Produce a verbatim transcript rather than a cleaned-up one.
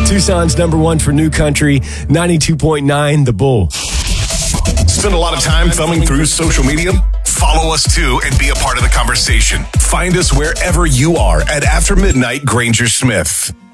Tucson's number one for new country, ninety-two point nine The Bull. Spend a lot of time thumbing through social media? Follow us too and be a part of the conversation. Find us wherever you are at After Midnight Granger Smith.